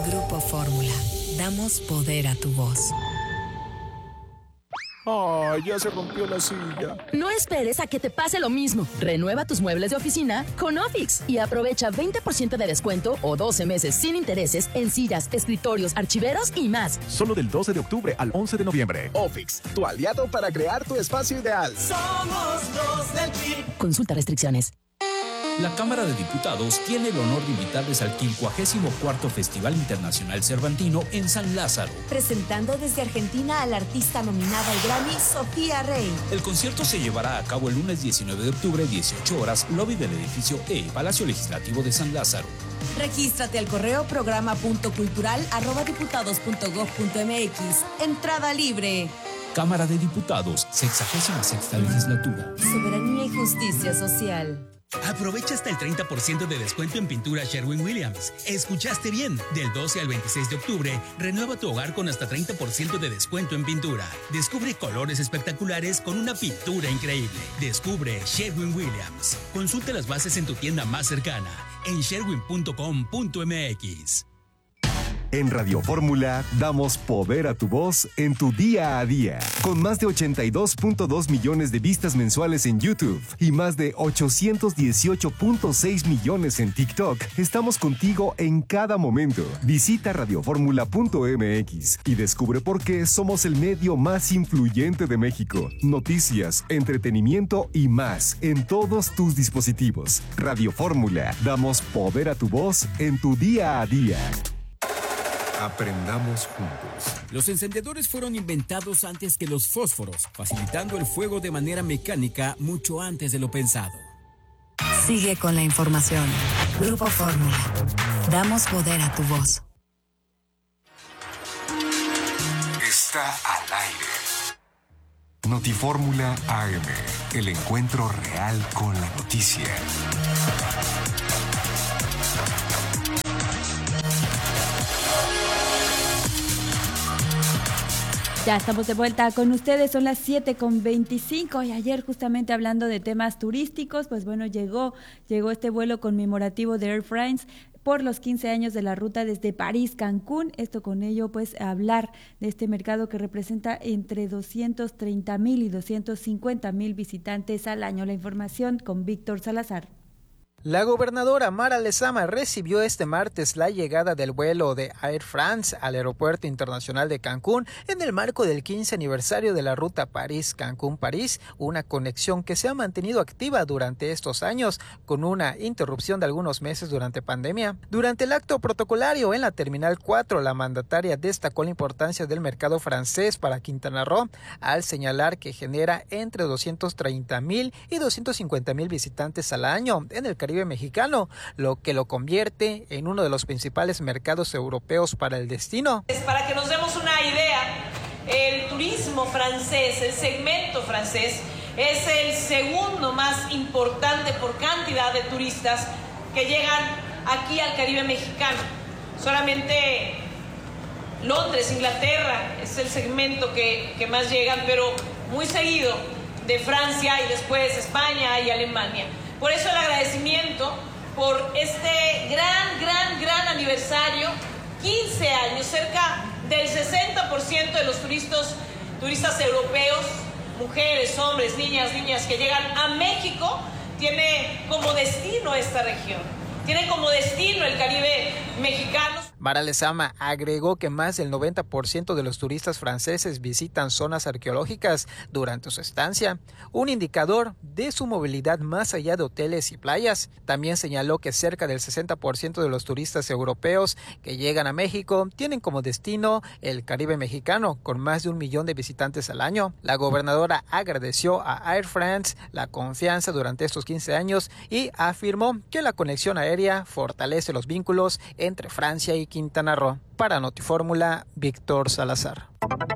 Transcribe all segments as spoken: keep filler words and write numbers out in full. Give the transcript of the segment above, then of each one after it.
Grupo Fórmula. Damos poder a tu voz. ¡Ay, ya se rompió la silla! No esperes a que te pase lo mismo. Renueva tus muebles de oficina con Ofix y aprovecha veinte por ciento de descuento o doce meses sin intereses en sillas, escritorios, archiveros y más. Solo del doce de octubre al once de noviembre. Ofix, tu aliado para crear tu espacio ideal. Somos los del P R I. Consulta restricciones. La Cámara de Diputados tiene el honor de invitarles al quincuagésimo cuarto Festival Internacional Cervantino en San Lázaro. Presentando desde Argentina a la artista nominada al Grammy, Sofía Rey. El concierto se llevará a cabo el lunes diecinueve de octubre, dieciocho horas, lobby del edificio E, Palacio Legislativo de San Lázaro. Regístrate al correo programa punto cultural arroba diputados punto gob punto mx. Entrada libre. Cámara de Diputados, sexagésima sexta legislatura. Soberanía y justicia social. Aprovecha hasta el treinta por ciento de descuento en pintura Sherwin-Williams. Escuchaste bien. Del doce al veintiséis de octubre, renueva tu hogar con hasta treinta por ciento de descuento en pintura. Descubre colores espectaculares con una pintura increíble. Descubre Sherwin-Williams. Consulta las bases en tu tienda más cercana en sherwin punto com punto mx. En Radio Fórmula damos poder a tu voz en tu día a día. Con más de ochenta y dos punto dos millones de vistas mensuales en YouTube y más de ochocientos dieciocho punto seis millones en TikTok, estamos contigo en cada momento. Visita radio fórmula punto mx y descubre por qué somos el medio más influyente de México. Noticias, entretenimiento y más en todos tus dispositivos. Radio Fórmula, damos poder a tu voz en tu día a día. Aprendamos juntos. Los encendedores fueron inventados antes que los fósforos, facilitando el fuego de manera mecánica mucho antes de lo pensado. Sigue con la información. Grupo Fórmula. Damos poder a tu voz. Está al aire. Notifórmula A M. El encuentro real con la noticia. Ya estamos de vuelta con ustedes, son las siete con veinticinco y ayer justamente hablando de temas turísticos, pues bueno, llegó, llegó este vuelo conmemorativo de Air France por los quince años de la ruta desde París-Cancún. Esto con ello, pues, hablar de este mercado que representa entre doscientos treinta mil y doscientos cincuenta mil visitantes al año. La información con Víctor Salazar. La gobernadora Mara Lezama recibió este martes la llegada del vuelo de Air France al Aeropuerto Internacional de Cancún en el marco del quince aniversario de la ruta París-Cancún-París, una conexión que se ha mantenido activa durante estos años con una interrupción de algunos meses durante pandemia. Durante el acto protocolario en la Terminal cuatro, la mandataria destacó la importancia del mercado francés para Quintana Roo al señalar que genera entre doscientos treinta mil y doscientos cincuenta mil visitantes al año en el Caribe mexicano, lo que lo convierte en uno de los principales mercados europeos para el destino. Para que nos demos una idea, el turismo francés, el segmento francés, es el segundo más importante por cantidad de turistas que llegan aquí al Caribe mexicano. Solamente Londres, Inglaterra es el segmento que, que más llegan, pero muy seguido de Francia y después España y Alemania. Por eso el agradecimiento por este gran, gran, gran aniversario, quince años, cerca del sesenta por ciento de los turistas, turistas europeos, mujeres, hombres, niñas, niñas que llegan a México, tiene como destino esta región, tiene como destino el Caribe mexicano. Mara Lezama agregó que más del noventa por ciento de los turistas franceses visitan zonas arqueológicas durante su estancia, un indicador de su movilidad más allá de hoteles y playas. También señaló que cerca del sesenta por ciento de los turistas europeos que llegan a México tienen como destino el Caribe mexicano, con más de un millón de visitantes al año. La gobernadora agradeció a Air France la confianza durante estos quince años y afirmó que la conexión aérea fortalece los vínculos entre Francia y Quintana Roo. Para Notifórmula, Víctor Salazar.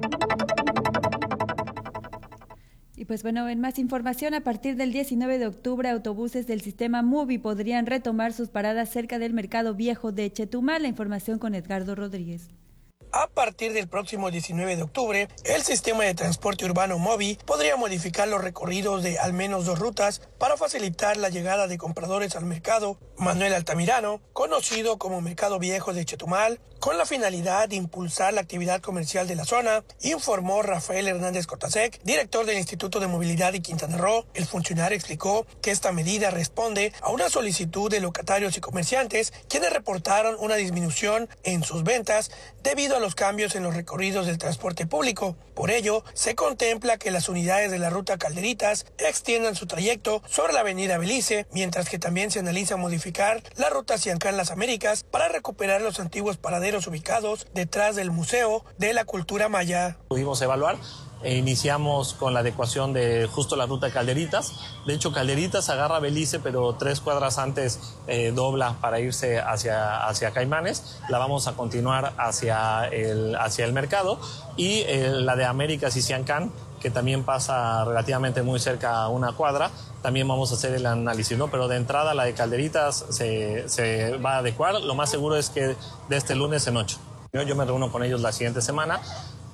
Y pues bueno, en más información, a partir del diecinueve de octubre, autobuses del sistema Movi podrían retomar sus paradas cerca del Mercado Viejo de Chetumal. La información con Edgardo Rodríguez. A partir del próximo diecinueve de octubre, el sistema de transporte urbano MOVI podría modificar los recorridos de al menos dos rutas para facilitar la llegada de compradores al mercado Manuel Altamirano, conocido como Mercado Viejo de Chetumal, con la finalidad de impulsar la actividad comercial de la zona, informó Rafael Hernández Cotasec, director del Instituto de Movilidad de Quintana Roo. El funcionario explicó que esta medida responde a una solicitud de locatarios y comerciantes, quienes reportaron una disminución en sus ventas debido a los cambios en los recorridos del transporte público. Por ello, se contempla que las unidades de la ruta Calderitas extiendan su trayecto sobre la avenida Belice, mientras que también se analiza modificar la ruta Ciancán Las Américas para recuperar los antiguos paraderos ubicados detrás del Museo de la Cultura Maya. Pudimos evaluar e iniciamos con la adecuación de justo la ruta Calderitas. De hecho, Calderitas agarra Belice, pero tres cuadras antes eh, dobla para irse hacia, hacia Caimanes. La vamos a continuar hacia el, hacia el mercado. Y eh, la de Américas y Ciancán, que también pasa relativamente muy cerca a una cuadra, también vamos a hacer el análisis, ¿no? Pero de entrada la de Calderitas se, se va a adecuar. Lo más seguro es que de este lunes en ocho. Yo, yo me reúno con ellos la siguiente semana.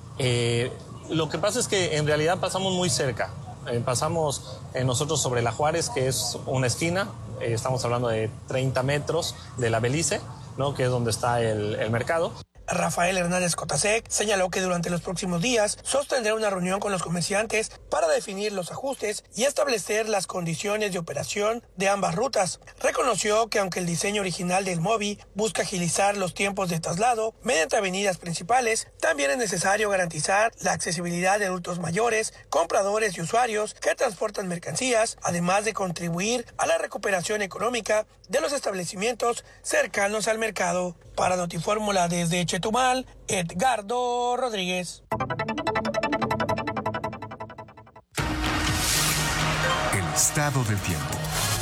Eh, lo que pasa es que en realidad pasamos muy cerca. Eh, pasamos eh, nosotros sobre la Juárez, que es una esquina. Eh, estamos hablando de treinta metros de la Belice, ¿no? Que es donde está el, el mercado. Rafael Hernández Cotasec señaló que durante los próximos días sostendrá una reunión con los comerciantes para definir los ajustes y establecer las condiciones de operación de ambas rutas. Reconoció que aunque el diseño original del MOVI busca agilizar los tiempos de traslado mediante avenidas principales, también es necesario garantizar la accesibilidad de adultos mayores, compradores y usuarios que transportan mercancías, además de contribuir a la recuperación económica de los establecimientos cercanos al mercado. Para Notifórmula desde Chetumal, Edgardo Rodríguez. El estado del tiempo.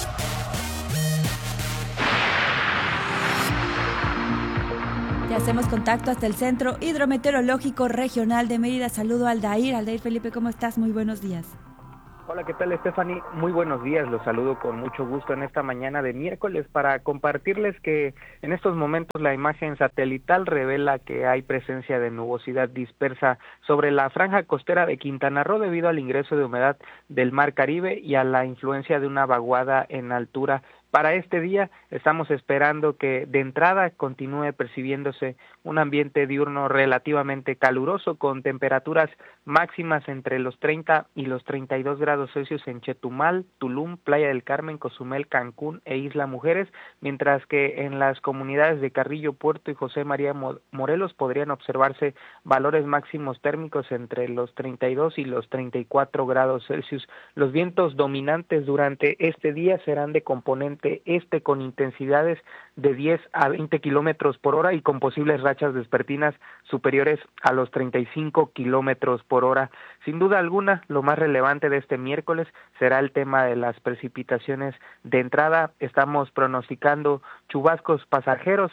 Ya hacemos contacto hasta el Centro Hidrometeorológico Regional de Mérida. Saludo a Aldair. Aldair Felipe, ¿cómo estás? Muy buenos días. Hola, ¿qué tal, Stephanie? Muy buenos días, los saludo con mucho gusto en esta mañana de miércoles para compartirles que en estos momentos la imagen satelital revela que hay presencia de nubosidad dispersa sobre la franja costera de Quintana Roo debido al ingreso de humedad del Mar Caribe y a la influencia de una vaguada en altura. Para este día estamos esperando que de entrada continúe percibiéndose un ambiente diurno relativamente caluroso con temperaturas máximas entre los treinta y los treinta y dos grados Celsius en Chetumal, Tulum, Playa del Carmen, Cozumel, Cancún e Isla Mujeres, mientras que en las comunidades de Carrillo Puerto y José María Morelos podrían observarse valores máximos térmicos entre los treinta y dos y los treinta y cuatro grados Celsius. Los vientos dominantes durante este día serán de componente este con intensidades de diez a veinte kilómetros por hora y con posibles rachas vespertinas superiores a los treinta y cinco kilómetros por hora. Sin duda alguna, lo más relevante de este miércoles será el tema de las precipitaciones. De entrada, estamos pronosticando chubascos pasajeros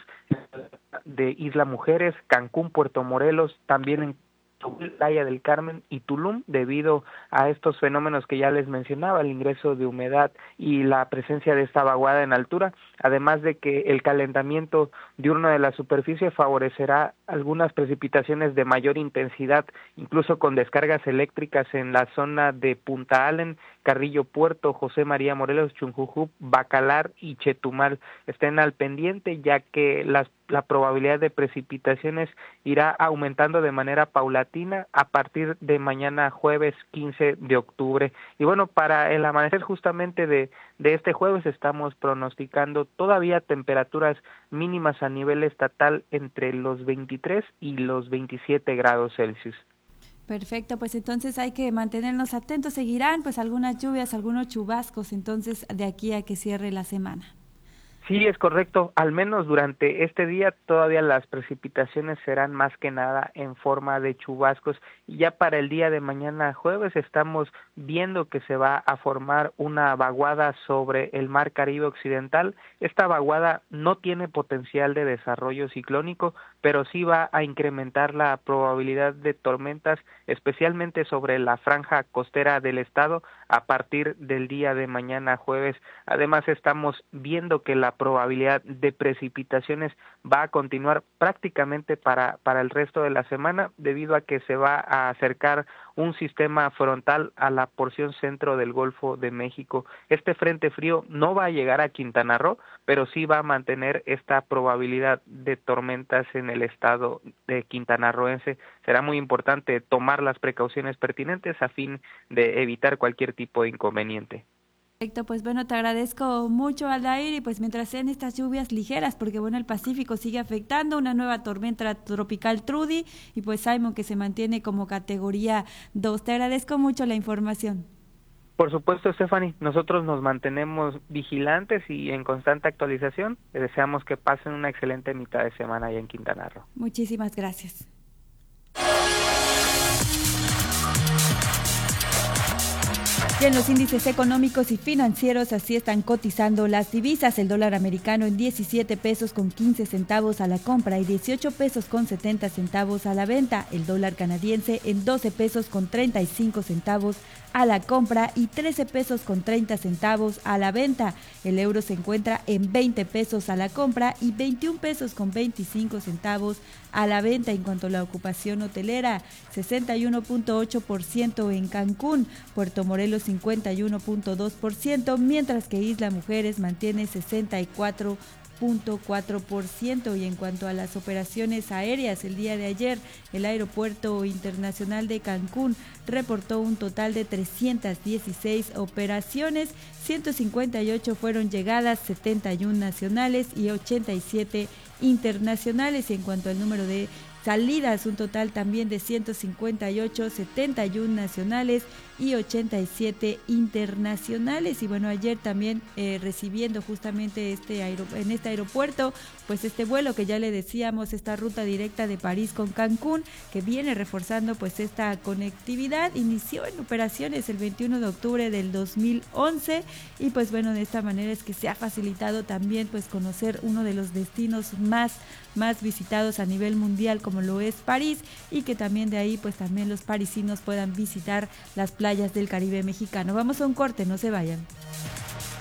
de Isla Mujeres, Cancún, Puerto Morelos, también en Playa del Carmen y Tulum, debido a estos fenómenos que ya les mencionaba, el ingreso de humedad y la presencia de esta vaguada en altura, además de que el calentamiento diurno de la superficie favorecerá algunas precipitaciones de mayor intensidad, incluso con descargas eléctricas en la zona de Punta Allen, Carrillo Puerto, José María Morelos, Chunjujup, Bacalar y Chetumal. Estén al pendiente, ya que las la probabilidad de precipitaciones irá aumentando de manera paulatina a partir de mañana jueves quince de octubre. Y bueno, para el amanecer justamente de, de este jueves estamos pronosticando todavía temperaturas mínimas a nivel estatal entre los veintitrés y los veintisiete grados Celsius. Perfecto, pues entonces hay que mantenernos atentos. Seguirán pues algunas lluvias, algunos chubascos entonces de aquí a que cierre la semana. Sí, es correcto. Al menos durante este día todavía las precipitaciones serán más que nada en forma de chubascos y ya para el día de mañana jueves estamos viendo que se va a formar una vaguada sobre el Mar Caribe Occidental. Esta vaguada no tiene potencial de desarrollo ciclónico, pero sí va a incrementar la probabilidad de tormentas, especialmente sobre la franja costera del estado a partir del día de mañana jueves. Además estamos viendo que la probabilidad de precipitaciones va a continuar prácticamente para, para el resto de la semana, debido a que se va a acercar un sistema frontal a la porción centro del Golfo de México. Este frente frío no va a llegar a Quintana Roo, pero sí va a mantener esta probabilidad de tormentas en el estado de quintanarroense. Será muy importante tomar las precauciones pertinentes a fin de evitar cualquier tipo de inconveniente. Perfecto, pues bueno, te agradezco mucho, Aldair, y pues mientras sean estas lluvias ligeras, porque bueno, el Pacífico sigue afectando, una nueva tormenta tropical Trudy, y pues Simon, que se mantiene como categoría dos. Te agradezco mucho la información. Por supuesto, Stephanie, nosotros nos mantenemos vigilantes y en constante actualización. Les deseamos que pasen una excelente mitad de semana allá en Quintana Roo. Muchísimas gracias. Y en los índices económicos y financieros así están cotizando las divisas. El dólar americano en diecisiete pesos con quince centavos a la compra y dieciocho pesos con setenta centavos a la venta. El dólar canadiense en doce pesos con treinta y cinco centavos a la compra y trece pesos con treinta centavos a la venta. El euro se encuentra en veinte pesos a la compra y veintiún pesos con veinticinco centavos a la venta. En cuanto a la ocupación hotelera, sesenta y uno punto ocho por ciento en Cancún, Puerto Morelos cincuenta y uno punto dos por ciento, mientras que Isla Mujeres mantiene sesenta y cuatro punto cuatro por ciento. Y en cuanto a las operaciones aéreas, el día de ayer el Aeropuerto Internacional de Cancún reportó un total de trescientas dieciséis operaciones, ciento cincuenta y ocho fueron llegadas, setenta y uno nacionales y ochenta y siete internacionales. Y en cuanto al número de salidas, un total también de ciento cincuenta y ocho, setenta y uno nacionales y ochenta y siete internacionales. Y bueno, ayer también eh, recibiendo justamente este aero, en este aeropuerto, pues este vuelo que ya le decíamos, esta ruta directa de París con Cancún, que viene reforzando pues esta conectividad, inició en operaciones el veintiuno de octubre del dos mil once, y pues bueno, de esta manera es que se ha facilitado también pues conocer uno de los destinos más más visitados a nivel mundial, como lo es París, y que también de ahí pues también los parisinos puedan visitar las playas del Caribe mexicano. Vamos a un corte, no se vayan.